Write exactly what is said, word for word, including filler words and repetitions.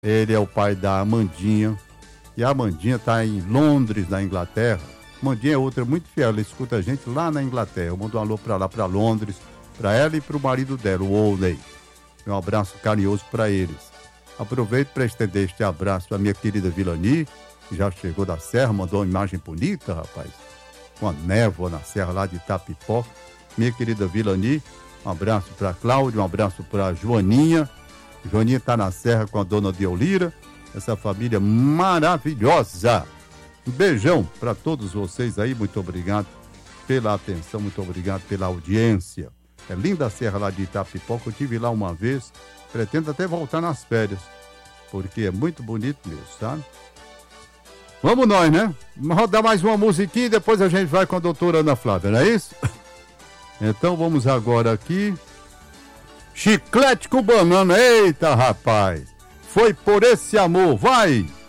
Ele é o pai da Amandinha. E a Amandinha está em Londres, na Inglaterra. Amandinha é outra muito fiel, ela escuta a gente lá na Inglaterra. Eu mando um alô para lá, para Londres, para ela e para o marido dela, o Oldey. Um abraço carinhoso para eles. Aproveito para estender este abraço para minha querida Vilani, que já chegou da serra, mandou uma imagem bonita, rapaz. Com a névoa na serra lá de Itapipó. Minha querida Vilani, um abraço para Cláudia, um abraço para Joaninha. Joaninha está na serra com a dona Deolira. Essa família maravilhosa. Um beijão para todos vocês aí, muito obrigado pela atenção, muito obrigado pela audiência. É linda a serra lá de Itapipó, que eu estive lá uma vez, pretendo até voltar nas férias, porque é muito bonito mesmo, sabe? Vamos nós, né? Vamos rodar mais uma musiquinha e depois a gente vai com a doutora Ana Flávia, não é isso? Então vamos agora aqui. Chiclete com banana, eita rapaz! Foi por esse amor, vai!